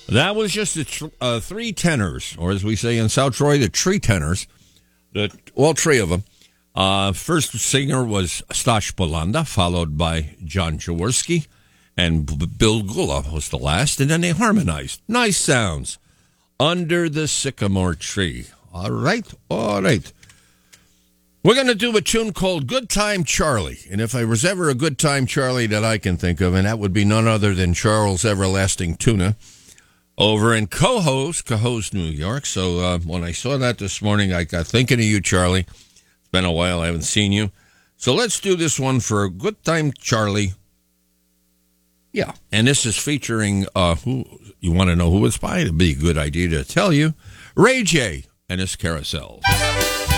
That was just the three tenors, or as we say in South Troy, the tree tenors. All three of them. First singer was Stash Bolanda, followed by John Jaworski, and Bill Gula was the last, and then they harmonized. Nice sounds. Under the Sycamore Tree. All right. We're going to do a tune called Good Time Charlie. And if there was ever a Good Time Charlie that I can think of, and that would be none other than Charles Everlasting Tuna over in Cohoes, New York. So when I saw that this morning, I got thinking of you, Charlie. It's been a while. I haven't seen you. So let's do this one for Good Time Charlie. Yeah. And this is featuring, who you want to know who it's by? It'd be a good idea to tell you. Ray J and his Carousels.